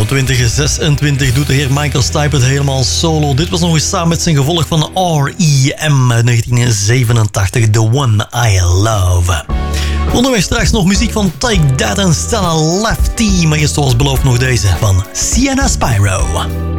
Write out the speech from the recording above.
2026 doet de heer Michael Stipe het helemaal solo. Dit was nog eens samen met zijn gevolg van R.E.M. uit 1987, The One I Love. Onderweg straks nog muziek van Take That en Stella Lefty. Maar eerst zoals beloofd nog deze van Sienna Spyro.